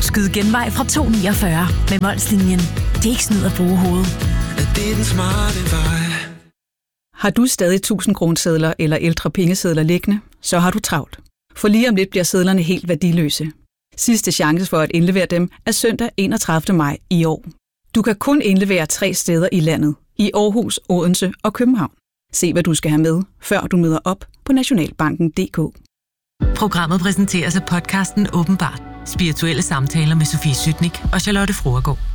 Skyd genvej fra 249 med Molslinjen. Det er ikke snyd at bruge hovedet. Det er den smarte vej. Har du stadig 1000 kronesedler eller ældre pengesedler liggende, så har du travlt. For lige om lidt bliver sedlerne helt værdiløse. Sidste chance for at indlevere dem er søndag 31. maj i år. Du kan kun indlevere 3 steder i landet. I Aarhus, Odense og København. Se hvad du skal have med, før du møder op på Nationalbanken.dk. Programmet præsenteres af podcasten Åbenbart. Spirituelle samtaler med Sofie Sytnik og Charlotte Fruergaard.